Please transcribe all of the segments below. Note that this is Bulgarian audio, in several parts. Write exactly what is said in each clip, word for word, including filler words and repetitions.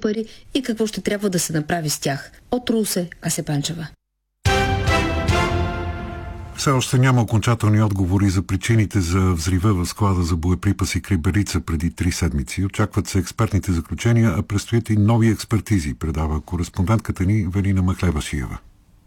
пари и какво ще трябва да се направи с тях. От Русе, Ася Панчева. Все още няма окончателни отговори за причините за взрива в склада за боеприпаси край Белица преди три седмици. Очакват се експертните заключения, а предстоят и нови експертизи, предава кореспондентката ни Велина Махлебашиева.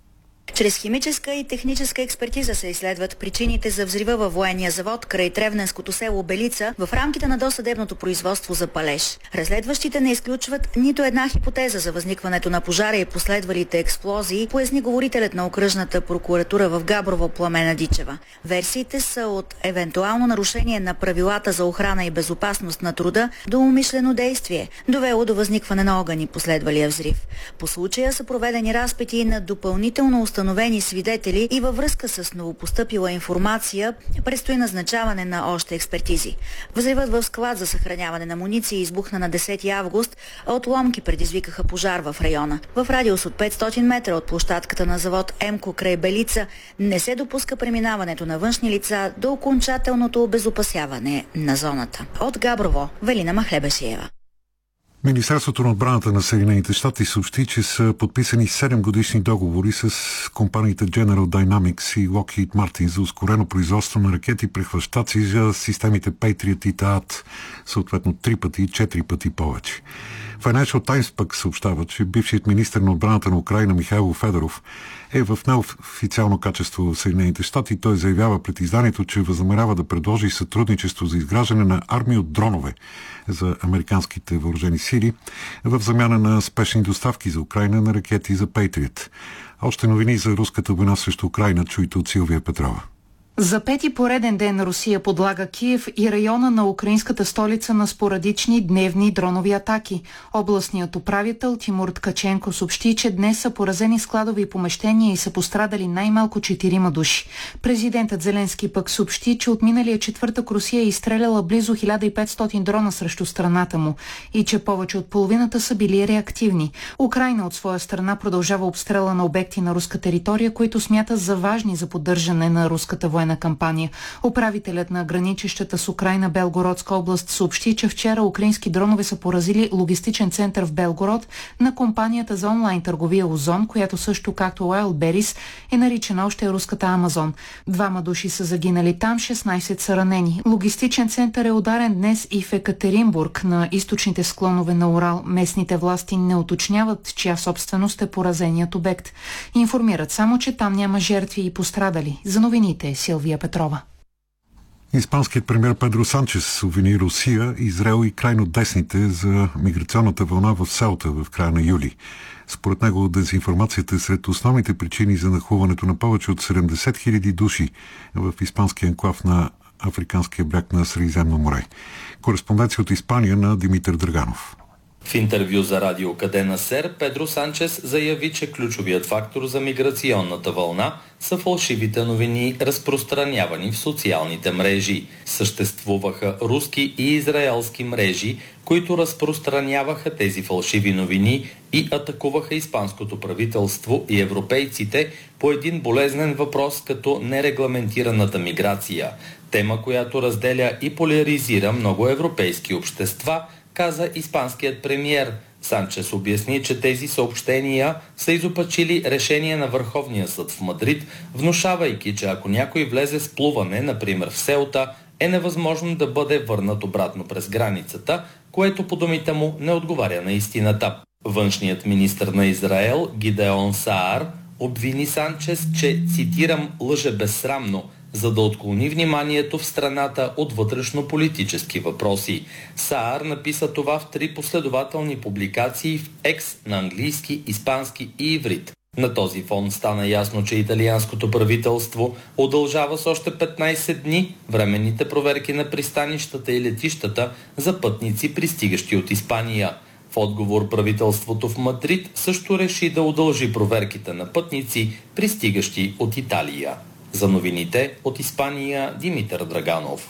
Чрез химическа и техническа експертиза се изследват причините за взрива във военния завод край Тревненското село Белица в рамките на досъдебното производство за палеж. Разследващите не изключват нито една хипотеза за възникването на пожара и последвалите експлозии, поясни говорителят на окръжната прокуратура в Габрово Пламена Дичева. Версиите са от евентуално нарушение на правилата за охрана и безопасност на труда до умишлено действие, довело до възникване на огън и последвалия взрив. По случая са проведени разпити на допълнително установени свидетели и във връзка с новопостъпила информация предстои назначаване на още експертизи. Взривът в склад за съхраняване на муниции избухна на десети август, а отломки предизвикаха пожар в района. В радиус от петстотин метра от площадката на завод Емко край Белица не се допуска преминаването на външни лица до окончателното обезопасяване на зоната. От Габрово, Велина Махлебашиева. Министерството на отбраната на Съединените щати съобщи, че са подписани седем годишни договори с компаниите General Dynamics и Lockheed Martin за ускорено производство на ракети прехващаци за системите Patriot и Таат, съответно три пъти и четири пъти повече. Financial Times пък съобщава, че бившият министър на отбраната на Украйна Михайло Федоров е в неофициално качество в Съединените щати. Той заявява пред изданието, че възнамерява да предложи сътрудничество за изграждане на армия от дронове за американските въоръжени сили в замяна на спешни доставки за Украйна на ракети за Patriot. Още новини за руската война срещу Украйна чуйте от Силвия Петрова. За пети пореден ден Русия подлага Киев и района на украинската столица на спорадични дневни дронови атаки. Областният управител Тимур Ткаченко съобщи, че днес са поразени складови помещения и са пострадали най-малко четирима души. Президентът Зеленски пък съобщи, че от миналия четвъртък Русия е изстреляла близо хиляда и петстотин дрона срещу страната му и че повече от половината са били реактивни. Украйна от своя страна продължава обстрела на обекти на руска територия, които смята за важни за поддържане на руската военна кампания. Управителят на граничещата с Украйна Белгородска област съобщи, че вчера украински дронове са поразили логистичен център в Белгород на компанията за онлайн търговия Озон, която също както Wildberries е наричана още руската Амазон. Двама души са загинали там, шестнайсет са ранени. Логистичен център е ударен днес и в Екатеринбург на източните склонове на Урал. Местните власти не уточняват чия собственост е поразеният обект. Информират само, че там няма жертви и пострадали. За новините Силвия Петрова. Испанският премиер Педро Санчес обвини Русия, Израел и крайно десните за миграционната вълна в Селта в края на юли. Според него дезинформацията е сред основните причини за нахлуването на повече от седемдесет хиляди души в испанския енклав на африканския бряг на Средиземно море. Кореспонденция от Испания на Димитър Драганов. В интервю за радио Кадена Сер, Педро Санчес заяви, че ключовият фактор за миграционната вълна са фалшивите новини, разпространявани в социалните мрежи. Съществуваха руски и израелски мрежи, които разпространяваха тези фалшиви новини и атакуваха испанското правителство и европейците по един болезнен въпрос като нерегламентираната миграция. Тема, която разделя и поляризира много европейски общества, каза испанският премиер. Санчес обясни, че тези съобщения са изопачили решение на Върховния съд в Мадрид, внушавайки, че ако някой влезе с плуване, например в Селта, е невъзможно да бъде върнат обратно през границата, което по думите му не отговаря на истината. Външният министър на Израел Гидеон Саар обвини Санчес, че, цитирам, лъже безсрамно, за да отклони вниманието в страната от вътрешно-политически въпроси. Саар написа това в три последователни публикации в Екс на английски, испански и иврит. На този фон стана ясно, че италианското правителство удължава с още петнайсет дни временните проверки на пристанищата и летищата за пътници, пристигащи от Испания. В отговор правителството в Мадрид също реши да удължи проверките на пътници, пристигащи от Италия. За новините от Испания Димитър Драганов.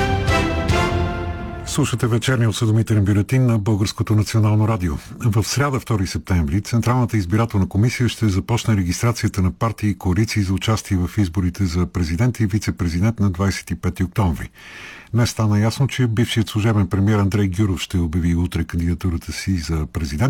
Слушате вечерния осведомителен бюлетин на Българското национално радио. В сряда, втори септември, Централната избирателна комисия ще започне регистрацията на партии и коалиции за участие в изборите за президент и вице-президент на двайсет и пети октомври. Днес стана ясно, че бившият служебен премиер Андрей Гюров ще обяви утре кандидатурата си за президент.